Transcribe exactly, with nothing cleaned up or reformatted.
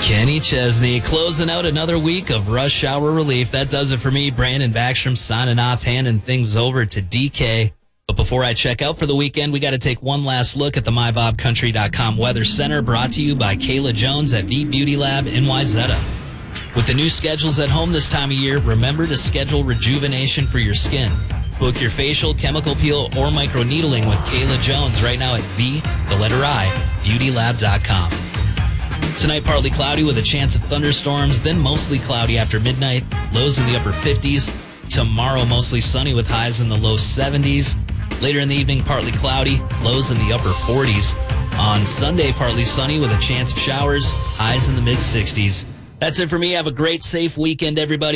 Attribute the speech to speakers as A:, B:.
A: Kenny Chesney closing out another week of rush hour relief. That does it for me. Brandon Backstrom signing off, handing things over to D K. But before I check out for the weekend, we got to take one last look at the my bob country dot com Weather Center, brought to you by Kayla Jones at V Beauty Lab in Wayzata. With the new schedules at home this time of year, remember to schedule rejuvenation for your skin. Book your facial, chemical peel, or microneedling with Kayla Jones right now at V, the letter I, beauty lab dot com. Tonight, partly cloudy with a chance of thunderstorms, then mostly cloudy after midnight, lows in the upper fifties. Tomorrow, mostly sunny with highs in the low seventies. Later in the evening, partly cloudy, lows in the upper forties. On Sunday, partly sunny with a chance of showers, highs in the mid sixties. That's it for me. Have a great, safe weekend, everybody.